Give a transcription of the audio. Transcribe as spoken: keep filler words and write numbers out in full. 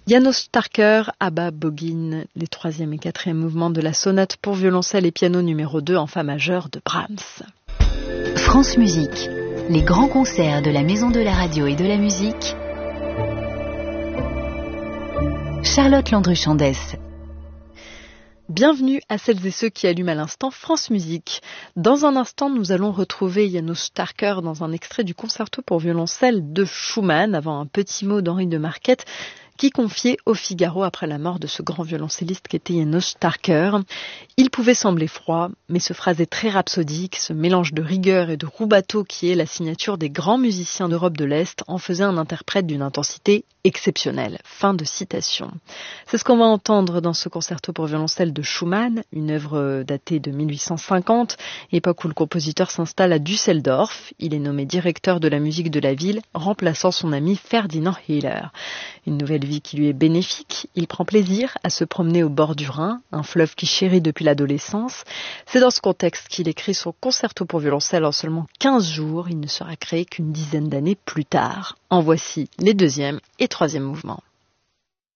János Starker, Abba Bogin, les troisième et quatrième mouvements de la sonate pour violoncelle et piano numéro deux en fa majeur de Brahms. France Musique, les grands concerts de la Maison de la Radio et de la Musique. Charlotte Landru-Chandès. Bienvenue à celles et ceux qui allument à l'instant France Musique. Dans un instant, nous allons retrouver János Starker dans un extrait du concerto pour violoncelle de Schumann, avant un petit mot d'Henri de Marquette, qui confiait au Figaro après la mort de ce grand violoncelliste qu'était János Starker. Il pouvait sembler froid, mais ce phrasé très rhapsodique, ce mélange de rigueur et de rubato qui est la signature des grands musiciens d'Europe de l'Est, en faisait un interprète d'une intensité exceptionnelle. Fin de citation. C'est ce qu'on va entendre dans ce concerto pour violoncelle de Schumann, une œuvre datée de mille huit cent cinquante, époque où le compositeur s'installe à Düsseldorf. Il est nommé directeur de la musique de la ville, remplaçant son ami Ferdinand Hiller. Une nouvelle vie qui lui est bénéfique, il prend plaisir à se promener au bord du Rhin, un fleuve qui chérit depuis l'adolescence. C'est dans ce contexte qu'il écrit son concerto pour violoncelle en seulement quinze jours. Il ne sera créé qu'une dizaine d'années plus tard. En voici les deuxième et troisième mouvements.